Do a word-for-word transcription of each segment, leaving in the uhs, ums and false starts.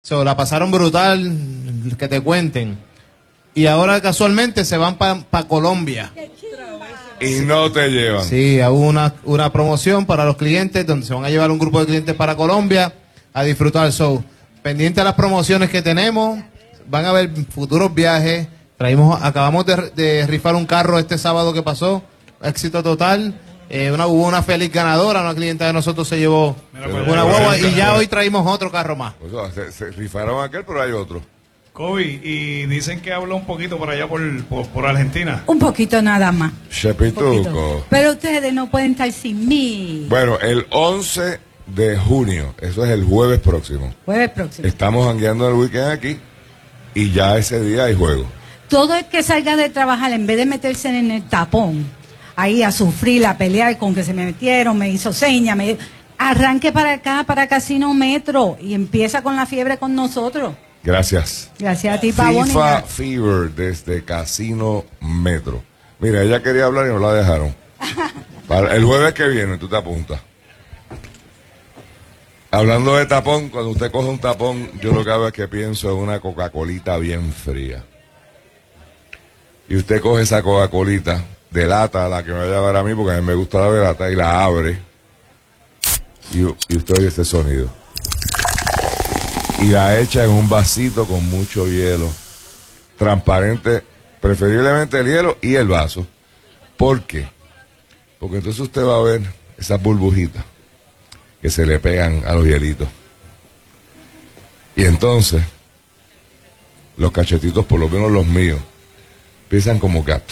So, la pasaron brutal, que te cuenten. Y ahora casualmente se van para pa Colombia. Y no te llevan. Sí, hubo una, una promoción para los clientes donde se van a llevar un grupo de clientes para Colombia a disfrutar el show. Pendiente a las promociones que tenemos, van a haber futuros viajes. Traímos, acabamos de, de rifar un carro este sábado que pasó, éxito total. Eh, una, hubo una feliz ganadora, una clienta de nosotros se llevó Pero, una guagua y ya hoy traímos otro carro más. O sea, se, se rifaron aquel, pero hay otro. Kobe, y dicen que habló un poquito por allá por, por, por Argentina. Un poquito nada más. Chepituco. Pero ustedes no pueden estar sin mí. Bueno, el once de junio, eso es el jueves próximo. Jueves próximo. Estamos jangueando el weekend aquí y ya ese día hay juego. Todo el que salga de trabajar, en vez de meterse en el tapón, ahí a sufrir, a pelear con que se me metieron, me hizo seña, me... arranque para acá, para Casino Metro, y empieza con la fiebre con nosotros. Gracias. Gracias a ti, Pavón. FIFA Fever desde Casino Metro. Mira, ella quería hablar y no la dejaron. Para el jueves que viene, tú te apuntas. Hablando de tapón, cuando usted coge un tapón, yo lo que hago es que pienso en una Coca-Colita bien fría. Y usted coge esa Coca-Colita de lata, la que me vaya a dar a mí, porque a mí me gusta la de lata, y la abre. Y, y usted oye este sonido. Y la echa en un vasito con mucho hielo, transparente, preferiblemente el hielo y el vaso. ¿Por qué? Porque entonces usted va a ver esas burbujitas que se le pegan a los hielitos. Y entonces, los cachetitos, por lo menos los míos, empiezan como que a...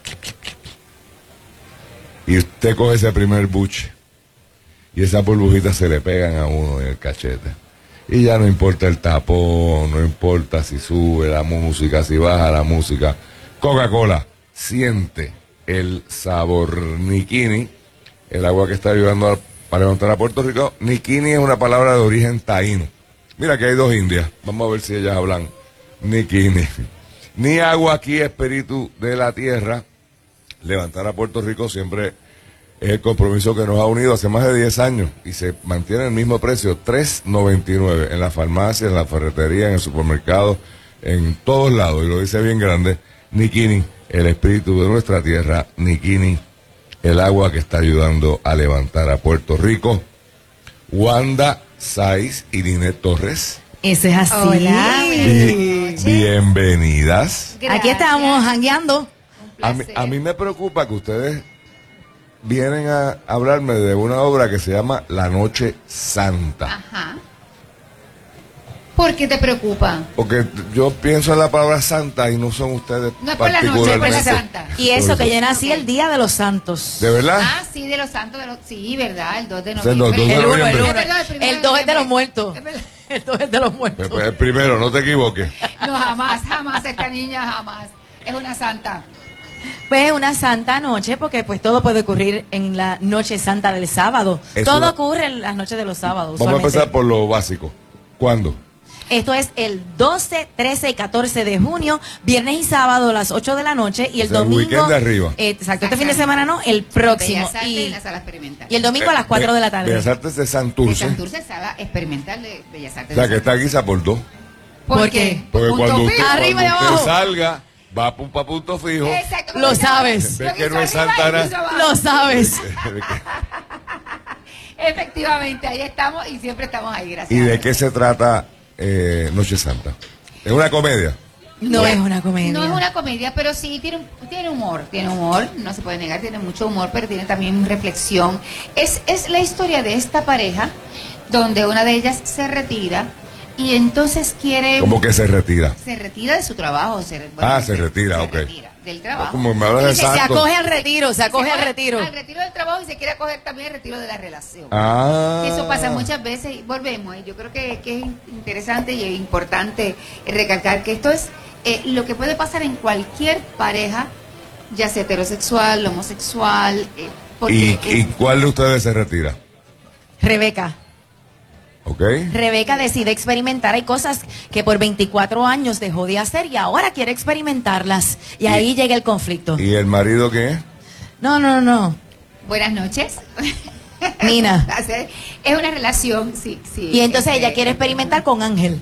Y usted coge ese primer buche y esas burbujitas se le pegan a uno en el cachete. Y ya no importa el tapón, no importa si sube la música, si baja la música. Coca-Cola, siente el sabor. Nikini, el agua que está ayudando a, para levantar a Puerto Rico. Nikini es una palabra de origen taíno. Mira que hay dos indias, vamos a ver si ellas hablan Nikini. Ni agua aquí, espíritu de la tierra. Levantar a Puerto Rico siempre es el compromiso que nos ha unido hace más de diez años y se mantiene el mismo precio, tres noventa y nueve en la farmacia, en la ferretería, en el supermercado, en todos lados, y lo dice bien grande. Nikini, el espíritu de nuestra tierra. Nikini, el agua que está ayudando a levantar a Puerto Rico. Wanda Saiz y Linet Torres. Eso es así. Hola, Bi- bienvenidas. Gracias. Aquí estamos jangueando. A mí, a mí me preocupa que ustedes vienen a hablarme de una obra que se llama La Noche Santa. Ajá. ¿Por qué te preocupa? Porque yo pienso en la palabra santa y no son ustedes No es por la noche, es por la santa. Y eso que yo nací el día de los santos. ¿De verdad? Ah, sí, de los santos, de los... sí, ¿verdad? El dos de O sea, noviembre. los dos de El uno, el noviembre. uno. Es verdad, primero El dos es de los noviembre. muertos. Es verdad. El dos es de los Pues, muertos. pues, el primero, no te equivoques. No, jamás, jamás, esta niña jamás. Es una santa. Pues una santa noche, porque pues todo puede ocurrir en la noche santa del sábado. Es todo una- ocurre en las noches de los sábados. Vamos a usualmente. empezar por lo básico. ¿Cuándo? Esto es el doce, trece y catorce de junio, viernes y sábado a las ocho de la noche, y el O sea, el domingo... weekend de arriba. eh, exacto, este fin de semana no, el próximo. Bellas Artes Y, en la sala experimental. y el domingo a las cuatro de la tarde. Bellas Artes de de Santurce. Santurce, sala experimental de Bellas O Artes. sea, de que está Santurce. guisa por dos. ¿Por, ¿Por qué? qué? Porque Punto cuando usted, fijo. Arriba y cuando usted abajo. salga, va para punto fijo. Exacto, Lo como sabes. yo Ve que quiso no es arriba y Santana. quiso abajo. Lo sabes. Efectivamente, ahí estamos y siempre estamos ahí, gracias. ¿Y a de Dios. qué se trata eh, Noche Santa? ¿Es una comedia? No es una comedia. No es una comedia, pero sí tiene, un- tiene humor, tiene humor, no se puede negar, tiene mucho humor, pero tiene también reflexión. Es, es la historia de esta pareja, donde una de ellas se retira y entonces quiere... ¿Cómo que se retira? Se retira de su trabajo. Se, Ah, se retira, se ok. retira del trabajo. Como me hablas de Y se- Se santo. acoge al retiro, se acoge al se- retiro. Al retiro del trabajo y se quiere acoger también al retiro de la relación. Ah. Eso pasa muchas veces y volvemos. Y yo creo que, que es interesante y es importante recalcar que esto es eh, lo que puede pasar en cualquier pareja, ya sea heterosexual, homosexual. eh, porque, ¿Y, eh, ¿Y cuál de ustedes se retira? Rebeca. ¿Ok? Rebeca decide experimentar. Hay cosas que por veinticuatro años dejó de hacer y ahora quiere experimentarlas. Y ahí llega el conflicto. ¿Y el marido qué es? No, no, no. buenas noches. Nina. Es una relación, sí, sí. Y entonces este, ella quiere experimentar con Ángel.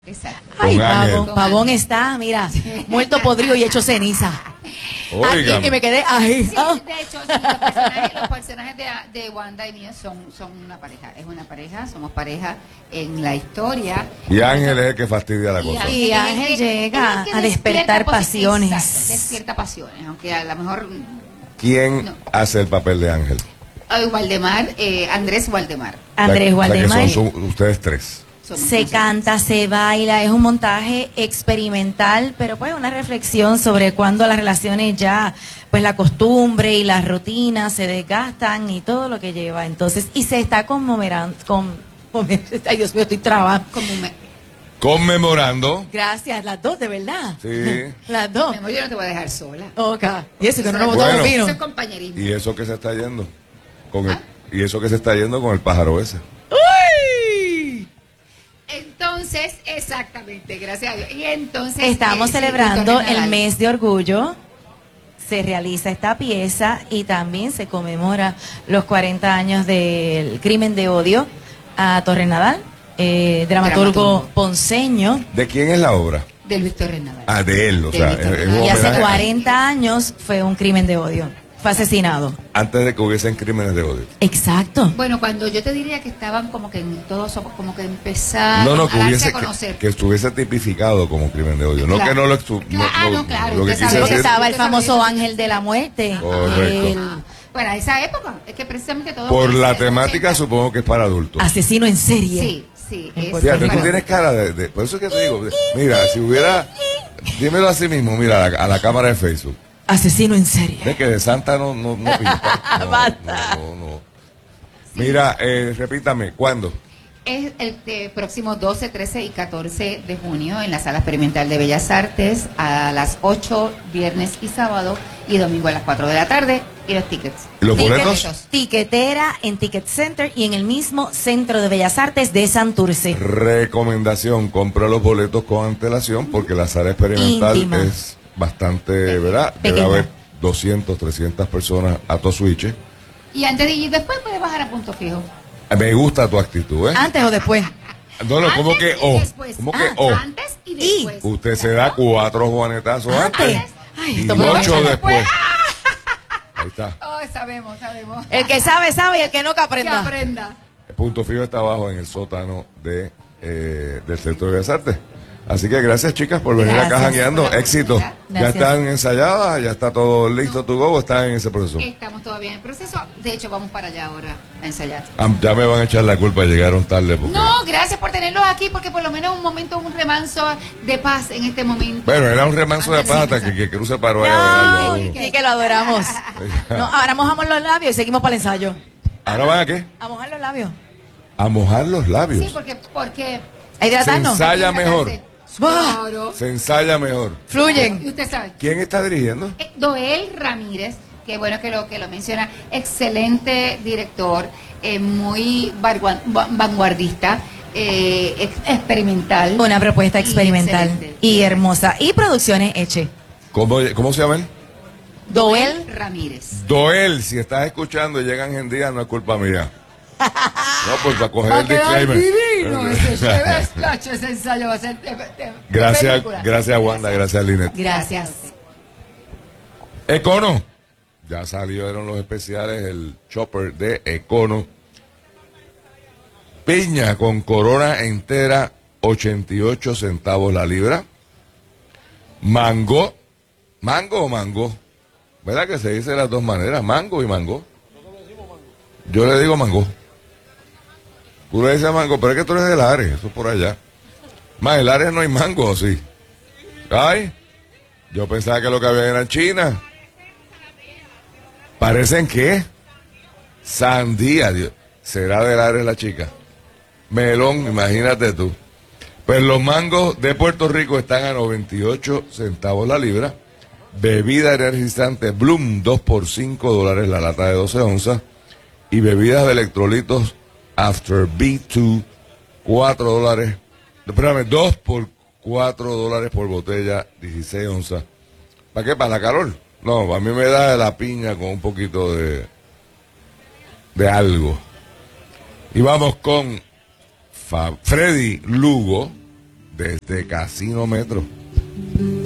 Exacto. Ay, Con Ángel. Pavón, Pavón está, mira, muerto podrido y hecho ceniza. Óigame. Aquí, y me quedé ahí. Sí, Ah. de hecho, sí, los personajes, los personajes de, de Wanda y mío son, son una pareja. Es una pareja, somos pareja en la historia. Y Ángel es el que fastidia la Y cosa. Y Ángel es el que- llega es el que a despertar despierta posi- pasiones. Exacto, despierta pasiones, aunque a lo mejor ¿Quién No. hace el papel de Ángel? eh, Waldemar, eh, Andrés Waldemar. Andrés O sea, que Waldemar. son su- ustedes tres. Somos Se nosotros. canta, se baila, es un montaje experimental, pero pues una reflexión sobre cuando las relaciones ya, pues la costumbre y las rutinas se desgastan y todo lo que lleva. Entonces, y se está conmemorando, con, con- ay Dios mío, estoy trabada. Como me, Conmemorando. Gracias, las dos, de verdad. Sí. Las dos. mi amor, yo no te voy a dejar sola. Ok. Y eso que no nos Bueno. botamos vino. Eso es compañerismo. Y eso que se está yendo. Con el, ¿Ah? y eso que se está yendo con el pájaro ese. ¡Uy! Entonces, exactamente, gracias a Dios. Y entonces Estamos eh, sí, celebrando Víctor el Nadal. mes de orgullo. Se realiza esta pieza y también se conmemora los cuarenta años del crimen de odio a Torres Nadal, eh, dramaturgo, Dramaturgo. ponceño. ¿De quién es la obra? Del Víctor Renadal. Ah, de él. O De sea, Víctor es- es Renadal. un Y hace homenaje a- cuarenta años fue un crimen de odio. Fue asesinado. Antes de que hubiesen crímenes de odio. Exacto. Bueno, cuando yo te diría que estaban como que en todos, como que empezaron No, no, a que darse hubiese a conocer. que, que estuviese tipificado como crimen de odio. No Claro. que no lo extu- no- Claro, no- claro, Lo que usted quise sabe Porque decir, estaba el Usted sabe famoso eso. ángel de la muerte. Correcto. El Bueno, a esa época, es que precisamente todo. por fue la en los temática ochenta. supongo que es para adultos. asesino en serie. Sí, sí. En es Puerto Fíjate, tú para- tienes cara de, de- por eso es que te digo, de- mira, si hubiera, dímelo así mismo, mira, a la, a la cámara de Facebook. Asesino en serie. Ve que de Santa no, no, no pinta. No, Basta. no, no, no. Mira, eh, repítame, ¿cuándo? Es el de próximo doce, trece y catorce de junio en la Sala Experimental de Bellas Artes a las ocho, viernes y sábado, y domingo a las cuatro de la tarde, y los tickets. ¿Y los Tickets. boletos? Tiquetera en Ticket Center y en el mismo Centro de Bellas Artes de Santurce. Recomendación, compra los boletos con antelación porque la sala experimental Íntima. es bastante, ¿verdad? Debe Pequeña. haber doscientas, trescientas personas a tu switch. Y antes de ir, después puedes bajar a punto fijo. Me gusta tu actitud, ¿eh? ¿Antes o después? No, no, ¿cómo Antes que y o? después. ¿Cómo que Ah, o? Antes y Y- después. Usted se da cuatro juanetazos antes Antes. Ay, y esto me lo ocho voy a- después. Ahí está. Oh, sabemos, sabemos. El que sabe, sabe y el que no, que Que aprenda. aprenda. El punto fijo está abajo en el sótano de, eh, del Centro de Bellas Artes. Así que gracias, chicas, por venir acá Gracias jangueando. por la Éxito. oportunidad. Ya Gracias. están ensayadas, ya está todo listo tu go, o están en ese proceso. Estamos todavía en proceso. De hecho, vamos para allá ahora a ensayar. Ah, ya me van a echar la culpa, llegaron tarde. Porque... No, gracias por tenerlos aquí, porque por lo menos un momento, un remanso de paz en este momento. Bueno, era un remanso de Antes de pata empezar. que, que cruce paró ahí a verlo a No, uno. sí que lo adoramos. No, ahora mojamos los labios y seguimos para el ensayo. ¿Ahora van a qué? A mojar los labios. A mojar los labios. Sí, porque, porque A hidratarnos. Se ensaya mejor. Claro. Se ensaya mejor. Y Fluyen. usted sabe. ¿Quién está dirigiendo? Eh, Doel Ramírez, que bueno que lo que lo menciona, excelente director, eh, muy bargua- va- vanguardista, eh, ex- experimental. Una propuesta Y experimental excelente. y hermosa. Y producciones Eche. ¿Cómo, cómo se llama él? Doel. Ramírez. Doel, si estás escuchando y llegan en día, no es culpa mía. No, pues para coger el disclaimer. divino ese chévere, cacho, ese ensayo va a ser de- de- de Gracias, película. gracias Wanda, gracias Linet. Gracias. Econo. Ya salieron los especiales, el chopper de Econo. Piña con corona entera, ochenta y ocho centavos la libra. Mango. ¿Mango o mango? ¿Verdad que se dice de las dos maneras? Mango y mango. Yo le digo mango. Tú le dices mango, pero es que tú eres del Ares, eso es por allá. Más, el Ares no hay mango, ¿o sí? Ay, yo pensaba que lo que había era en China. ¿Parecen qué? Sandía, Dios. ¿Será del Ares la chica? Melón, imagínate tú. Pues los mangos de Puerto Rico están a noventa y ocho centavos la libra. Bebida energizante Bloom, dos por cinco dólares la lata de doce onzas. Y bebidas de electrolitos After B dos, cuatro dólares. Espérame, dos por cuatro dólares por botella, dieciséis onzas. ¿Para qué? ¿Para la calor? No, a mí me da la piña con un poquito de, de algo. Y vamos con Fa- Freddy Lugo, desde Casino Metro.